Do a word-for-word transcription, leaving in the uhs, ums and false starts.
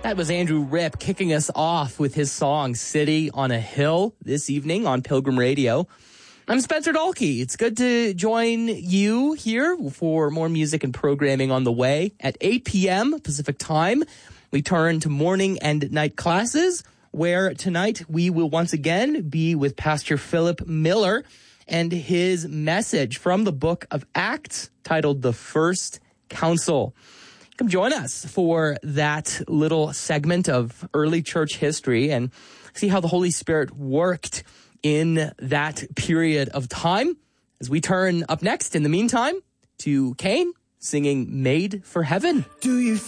That was Andrew Ripp kicking us off with his song City on a Hill this evening on Pilgrim Radio. I'm Spencer Dalkey. It's good to join you here for more music and programming on the way. At eight p.m. Pacific time, we turn to morning and night classes, where tonight we will once again be with Pastor Philip Miller and his message from the book of Acts titled The First Council. Come join us for that little segment of early church history and see how the Holy Spirit worked in that period of time as we turn up next, in the meantime, to Cain singing Made for Heaven. Do you